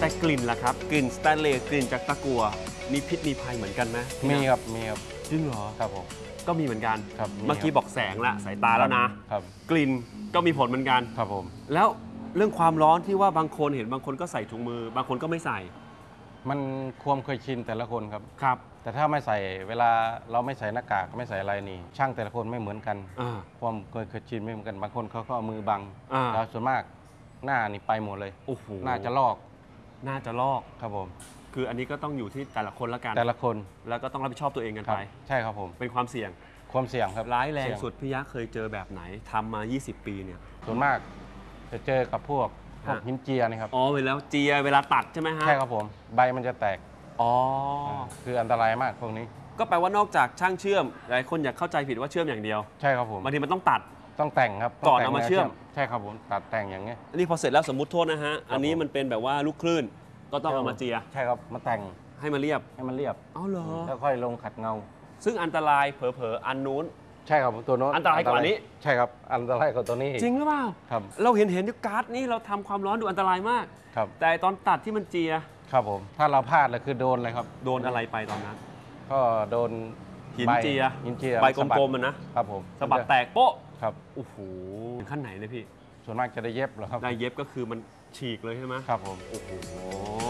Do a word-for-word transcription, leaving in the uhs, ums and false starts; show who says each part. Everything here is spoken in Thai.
Speaker 1: แต่กลิ่นล่ะครับกลิ่นสแตนเลสกลิ่นจากตะกั่วมีพิษมีภัยเหมือนกันไหม
Speaker 2: มีครับมีครับ
Speaker 1: จริงเหรอ
Speaker 2: ครับผม
Speaker 1: ก็มีเหมือนกัน
Speaker 2: ครับ
Speaker 1: เมื่อกี้บอกแสงละสายตาแล้วนะครับกลิ่นก็มีผลเหมือนกัน
Speaker 2: ครับผม
Speaker 1: แล้วเรื่องความร้อนที่ว่าบางคนเห็นบางคนก็ใส่ถุงมือบางคนก็ไม่ใส่
Speaker 2: มันความเคยชินแต่ละคนครับ
Speaker 1: ครับ
Speaker 2: แต่ถ้าไม่ใส่เวลาเราไม่ใส่หน้ากากไม่ใส่อะไรนี่ช่างแต่ละคนไม่เหมือนกันความเคยเคยชินไม่เหมือนกันบางคนเขาก็เอามือบังแล้วส่วนมากหน้านี่ไปหมดเลย
Speaker 1: โอ้โห
Speaker 2: น่าจะลอก
Speaker 1: น่าจะลอก
Speaker 2: ครับผม
Speaker 1: คืออันนี้ก็ต้องอยู่ที่แต่ละคนละกัน
Speaker 2: แต่ละคน
Speaker 1: แล้วก็ต้องรับผิดชอบตัวเองกันไป
Speaker 2: ใช่ครับผม
Speaker 1: เป็นความเสี่ยง
Speaker 2: ความเสี่ยงครับ
Speaker 1: ร้ายแรงสุดพี่ยักษ์เคยเจอแบบไหนทำมายี่สิบปีเนี่ย
Speaker 2: ส่วนมากจะเจอกับพวกพวกหินเจียนี่ครับ
Speaker 1: อ๋อเวลาเจียเวลาตัดใช่ไหมฮะ
Speaker 2: ใช่ครับผมใบมันจะแตก
Speaker 1: อ๋อ
Speaker 2: คืออันตรายมากพวกนี้
Speaker 1: ก็แปลว่านอกจากช่างเชื่อมหลายคนอยากเข้าใจผิดว่าเชื่อมอย่างเดียว
Speaker 2: ใช่ครับผม
Speaker 1: บางทีมันต้องตัด
Speaker 2: ต้องแต่งครับ
Speaker 1: ก่อนเอามาเชื่อม
Speaker 2: ใช่ครับผมตัดแต่งอย่างเงี้ย
Speaker 1: อันนี้พอเสร็จแล้วสมมุติโทษนะฮะอันนี้มันเป็นแบบว่าลูกคลื่นก็ต้องเอามาเจีย
Speaker 2: ใช่ครับมาแต่ง
Speaker 1: ให้มันเรียบ
Speaker 2: ให้มันเรียบ
Speaker 1: อ๋อเหรอ
Speaker 2: แล้วค่อยลงขัดเงา
Speaker 1: ซึ่งอันตรายเผลอๆอันนู้น
Speaker 2: ใช่ครับตัวโน้น
Speaker 1: อันตรายกว่านี้
Speaker 2: ใช่ครับอันตรายกว่าตัวนี้
Speaker 1: จริงหรือเปล่า
Speaker 2: ครับ
Speaker 1: เราเห็นเห็นที่การ์ดนี่เราทำความร้อนดูอันตรายมาก
Speaker 2: ครับ
Speaker 1: แต่ตอนตัดที่มันเจีย
Speaker 2: ครับผมถ้าเราพลาดเลยคือโดนเลยครับ
Speaker 1: โดนอะไรไปตอนนั้น
Speaker 2: ก็โดน
Speaker 1: หินเจีย
Speaker 2: หินเจีย
Speaker 1: ใบกลมๆมันนะครับ
Speaker 2: ผม
Speaker 1: สะบัดแตกโป๊ะ
Speaker 2: ครับ
Speaker 1: โอ้โหถึงขั้นไหนเลยพี่
Speaker 2: ส่วนมากจะได้เย็บเหรอครับ
Speaker 1: ได้เย็บก็คือมันฉีกเลยใช่ไหม
Speaker 2: ครับผม
Speaker 1: โอ้โห